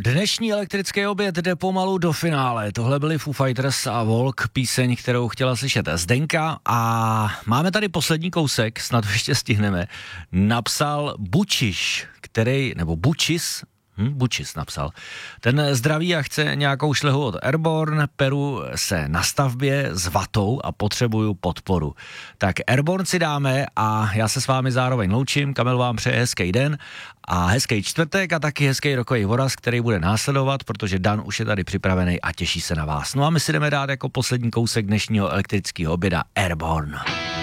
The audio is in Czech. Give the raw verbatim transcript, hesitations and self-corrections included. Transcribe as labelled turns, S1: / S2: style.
S1: Dnešní elektrický oběd jde pomalu do finále. Tohle byli Foo Fighters a Walk, píseň, kterou chtěla slyšet Zdenka. A máme tady poslední kousek, snad ještě stihneme. Napsal Bučiš, který, nebo Bučis, Hm, Bučis napsal. Ten zdraví a chce nějakou šlehu od Airborne, peru se na stavbě s vatou a potřebuju podporu. Tak Airborne si dáme a já se s vámi zároveň loučím. Kamil vám přeje hezký den a hezký čtvrtek a taky hezký rokový voraz, který bude následovat, protože Dan už je tady připravený a těší se na vás. No a my si jdeme dát jako poslední kousek dnešního elektrického oběda Airborne.